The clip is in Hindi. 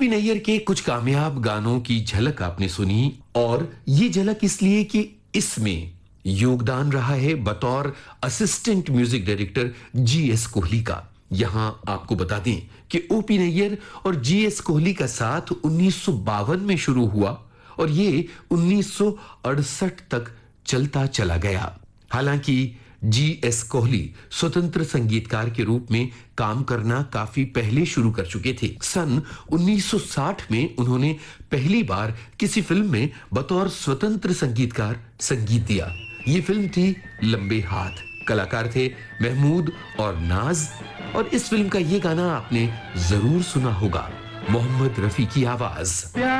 ओपी नैयर के कुछ कामयाब गानों की झलक आपने सुनी और ये झलक इसलिए कि इसमें योगदान रहा है बतौर assistant music director GS Kohli का। यहां आपको बता दें कि ओपी नैयर और जीएस कोहली का साथ 1952 में शुरू हुआ और ये 1968 तक चलता चला गया। हालांकि जीएस कोहली स्वतंत्र संगीतकार के रूप में काम करना काफी पहले शुरू कर चुके थे। सन 1960 में उन्होंने पहली बार किसी फिल्म में बतौर स्वतंत्र संगीतकार संगीत दिया। ये फिल्म थी लंबे हाथ। कलाकार थे महमूद और नाज और इस फिल्म का ये गाना आपने जरूर सुना होगा, मोहम्मद रफी की आवाज।